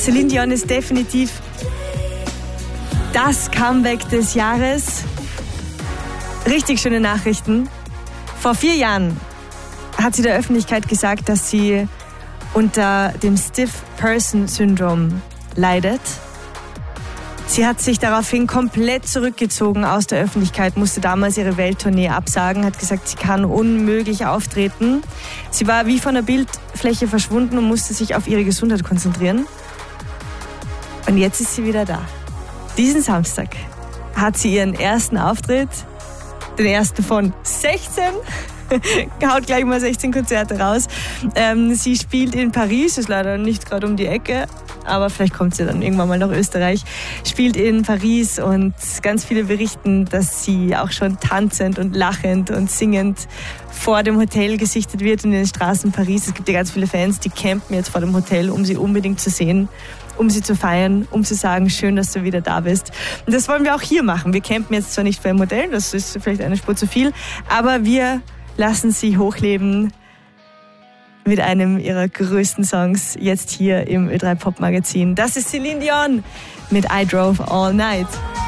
Celine Dion ist definitiv das Comeback des Jahres. Richtig schöne Nachrichten. Vor 4 Jahren hat sie der Öffentlichkeit gesagt, dass sie unter dem Stiff-Person-Syndrom leidet. Sie hat sich daraufhin komplett zurückgezogen aus der Öffentlichkeit, musste damals ihre Welttournee absagen, hat gesagt, sie kann unmöglich auftreten. Sie war wie von der Bildfläche verschwunden und musste sich auf ihre Gesundheit konzentrieren. Und jetzt ist sie wieder da. Diesen Samstag hat sie ihren ersten Auftritt, den ersten von 16. Haut gleich mal 16 Konzerte raus. Sie spielt in Paris, ist leider nicht gerade um die Ecke, aber vielleicht kommt sie dann irgendwann mal nach Österreich. Spielt in Paris und ganz viele berichten, dass sie auch schon tanzend und lachend und singend vor dem Hotel gesichtet wird in den Straßen Paris. Es gibt ja ganz viele Fans, die campen jetzt vor dem Hotel, um sie unbedingt zu sehen, um sie zu feiern, um zu sagen, schön, dass du wieder da bist. Und das wollen wir auch hier machen. Wir campen jetzt zwar nicht für ein Modell, das ist vielleicht eine Spur zu viel, aber wir lassen sie hochleben mit einem ihrer größten Songs jetzt hier im Ö3 Pop Magazin. Das ist Celine Dion mit I Drove All Night.